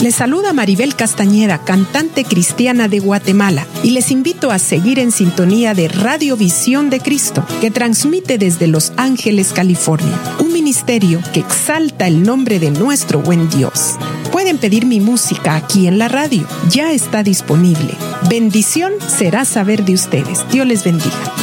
Les saluda Maribel Castañeda, cantante cristiana de Guatemala, y les invito a seguir en sintonía de Radio Visión de Cristo, que transmite desde Los Ángeles, California, un ministerio que exalta el nombre de nuestro buen Dios. Pueden pedir mi música aquí en la radio, ya está disponible. Bendición será saber de ustedes. Dios les bendiga.